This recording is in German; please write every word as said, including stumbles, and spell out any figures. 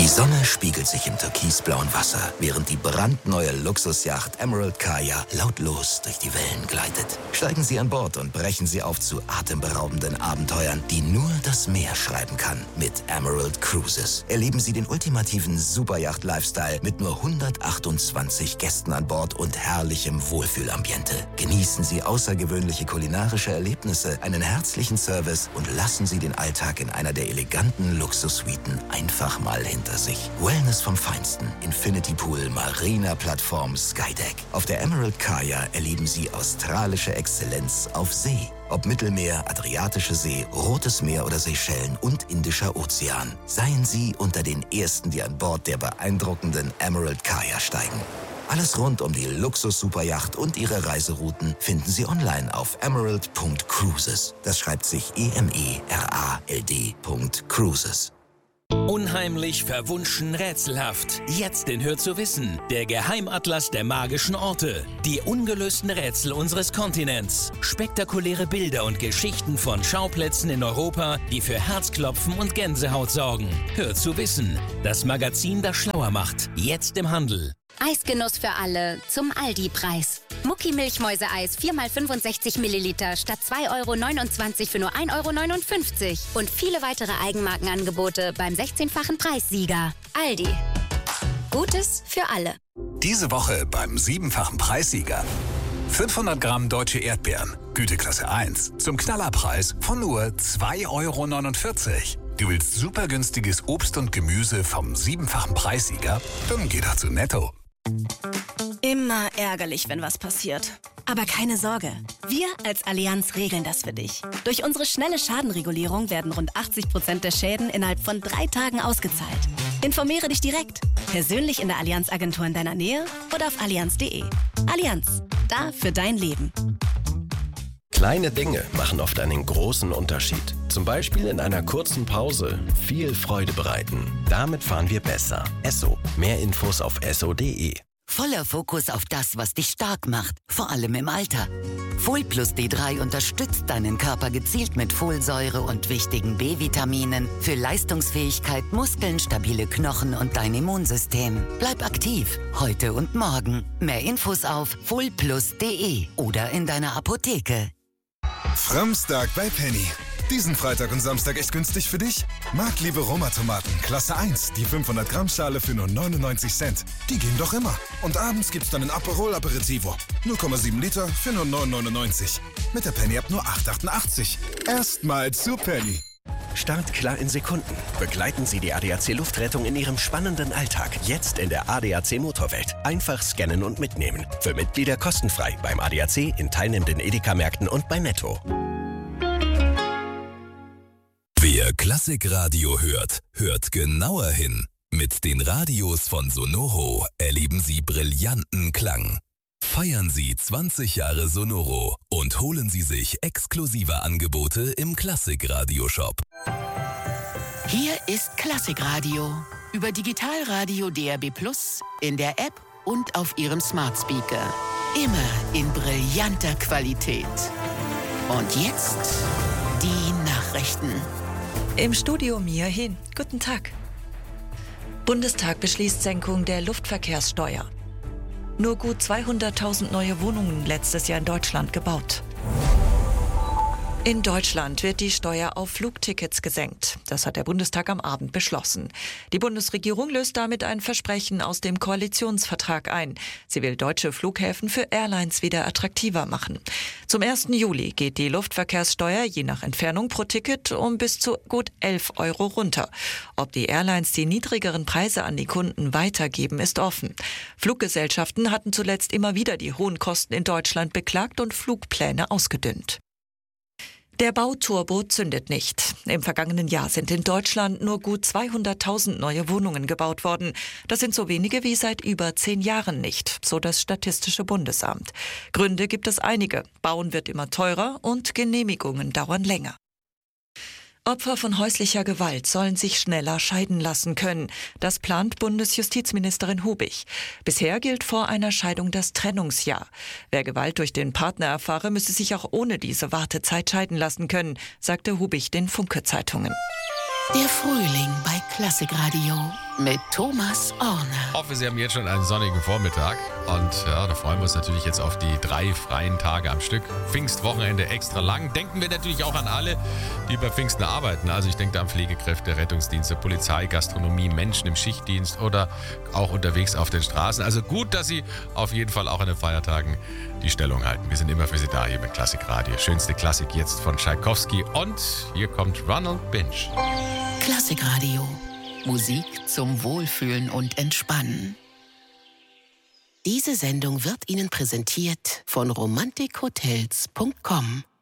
Die Sonne spiegelt sich im türkisblauen Wasser, während die brandneue Luxusjacht Emerald Kaya lautlos durch die Wellen gleitet. Steigen Sie an Bord und brechen Sie auf zu atemberaubenden Abenteuern, die nur das Meer schreiben kann. Mit Emerald Cruises erleben Sie den ultimativen Superyacht-Lifestyle mit nur hundertachtundzwanzig Gästen an Bord und herrlichem Wohlfühlambiente. Genießen Sie außergewöhnliche kulinarische Erlebnisse, einen herzlichen Service und lassen Sie den Alltag in einer der eleganten Luxussuiten einfach mal hinter sich. Wellness vom Feinsten. Infinity Pool, Marina-Plattform, Skydeck. Auf der Emerald Kaya erleben Sie australische Exzellenz auf See. Ob Mittelmeer, Adriatische See, Rotes Meer oder Seychellen und Indischer Ozean. Seien Sie unter den Ersten, die an Bord der beeindruckenden Emerald Kaya steigen. Alles rund um die Luxus-Superyacht und ihre Reiserouten finden Sie online auf emerald Punkt cruises. Das schreibt sich E M E R A L D Punkt cruises. Unheimlich, verwunschen, rätselhaft. Jetzt in Hör zu wissen, der Geheimatlas der magischen Orte. Die ungelösten Rätsel unseres Kontinents. Spektakuläre Bilder und Geschichten von Schauplätzen in Europa, die für Herzklopfen und Gänsehaut sorgen. Hör zu wissen, das Magazin, das schlauer macht. Jetzt im Handel. Eisgenuss für alle zum Aldi-Preis. Mucki Milchmäuse-Eis vier mal fünfundsechzig Milliliter statt zwei Euro neunundzwanzig für nur ein Euro neunundfünfzig. Und viele weitere Eigenmarkenangebote beim sechzehnfachen Preissieger. Aldi. Gutes für alle. Diese Woche beim siebenfachen Preissieger. fünfhundert Gramm deutsche Erdbeeren, Güteklasse eins, zum Knallerpreis von nur zwei Euro neunundvierzig. Du willst super günstiges Obst und Gemüse vom siebenfachen Preissieger? Dann geh doch zu Netto. Immer ärgerlich, wenn was passiert. Aber keine Sorge, wir als Allianz regeln das für dich. Durch unsere schnelle Schadenregulierung werden rund achtzig Prozent der Schäden innerhalb von drei Tagen ausgezahlt. Informiere dich direkt, persönlich in der Allianz-Agentur in deiner Nähe oder auf allianz punkt de. Allianz, da für dein Leben. Kleine Dinge machen oft einen großen Unterschied. Zum Beispiel in einer kurzen Pause viel Freude bereiten. Damit fahren wir besser. Esso. Mehr Infos auf esso punkt de. Voller Fokus auf das, was dich stark macht, vor allem im Alter. Folplus D drei unterstützt deinen Körper gezielt mit Folsäure und wichtigen B-Vitaminen für Leistungsfähigkeit, Muskeln, stabile Knochen und dein Immunsystem. Bleib aktiv, heute und morgen. Mehr Infos auf folplus punkt de oder in deiner Apotheke. Framstag bei Penny. Diesen Freitag und Samstag echt günstig für dich? Marktliebe Roma-Tomaten, Klasse eins, die fünfhundert Gramm Schale für nur neunundneunzig Cent. Die gehen doch immer. Und abends gibt's dann ein Aperol Aperitivo. null Komma sieben Liter für nur neun neunundneunzig. Mit der Penny-App nur acht achtundachtzig. Erstmal zu Penny. Startklar in Sekunden. Begleiten Sie die A D A C Luftrettung in Ihrem spannenden Alltag. Jetzt in der A D A C Motorwelt. Einfach scannen und mitnehmen. Für Mitglieder kostenfrei beim A D A C, in teilnehmenden Edeka-Märkten und bei Netto. Wer Klassikradio hört, hört genauer hin. Mit den Radios von Sonoro erleben Sie brillanten Klang. Feiern Sie zwanzig Jahre Sonoro und holen Sie sich exklusive Angebote im Klassikradio-Shop. Hier ist Klassikradio. Über Digitalradio D A B Plus, in der App und auf Ihrem Smart Speaker. Immer in brillanter Qualität. Und jetzt die Nachrichten. Im Studio Mia Hin. Guten Tag. Bundestag beschließt Senkung der Luftverkehrssteuer. Nur gut zweihunderttausend neue Wohnungen letztes Jahr in Deutschland gebaut. In Deutschland wird die Steuer auf Flugtickets gesenkt. Das hat der Bundestag am Abend beschlossen. Die Bundesregierung löst damit ein Versprechen aus dem Koalitionsvertrag ein. Sie will deutsche Flughäfen für Airlines wieder attraktiver machen. Zum ersten Juli geht die Luftverkehrssteuer je nach Entfernung pro Ticket um bis zu gut elf Euro runter. Ob die Airlines die niedrigeren Preise an die Kunden weitergeben, ist offen. Fluggesellschaften hatten zuletzt immer wieder die hohen Kosten in Deutschland beklagt und Flugpläne ausgedünnt. Der Bauturbo zündet nicht. Im vergangenen Jahr sind in Deutschland nur gut zweihunderttausend neue Wohnungen gebaut worden. Das sind so wenige wie seit über zehn Jahren nicht, so das Statistische Bundesamt. Gründe gibt es einige. Bauen wird immer teurer und Genehmigungen dauern länger. Opfer von häuslicher Gewalt sollen sich schneller scheiden lassen können. Das plant Bundesjustizministerin Hubig. Bisher gilt vor einer Scheidung das Trennungsjahr. Wer Gewalt durch den Partner erfahre, müsse sich auch ohne diese Wartezeit scheiden lassen können, sagte Hubig den Funke-Zeitungen. Der Frühling bei Klassikradio. mit Thomas Orner. Ich hoffe, Sie haben jetzt schon einen sonnigen Vormittag. Und ja, da freuen wir uns natürlich jetzt auf die drei freien Tage am Stück. Pfingstwochenende extra lang. Denken wir natürlich auch an alle, die bei Pfingsten arbeiten. Also ich denke da an Pflegekräfte, Rettungsdienste, Polizei, Gastronomie, Menschen im Schichtdienst oder auch unterwegs auf den Straßen. Also gut, dass Sie auf jeden Fall auch an den Feiertagen die Stellung halten. Wir sind immer für Sie da hier mit Klassikradio. Schönste Klassik jetzt von Tschaikowski. Und hier kommt Ronald Binch. Klassikradio. Musik zum Wohlfühlen und Entspannen. Diese Sendung wird Ihnen präsentiert von romantik hotels punkt com.